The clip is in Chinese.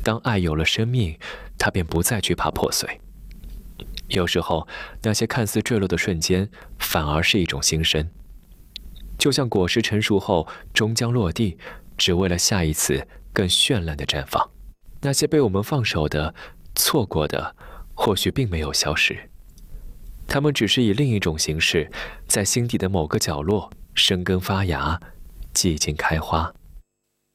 当爱有了生命，它便不再惧怕破碎。有时候，那些看似坠落的瞬间，反而是一种新生。就像果实成熟后终将落地，只为了下一次更绚烂的绽放。那些被我们放手的、错过的，或许并没有消失，它们只是以另一种形式，在心底的某个角落生根发芽，寂静开花。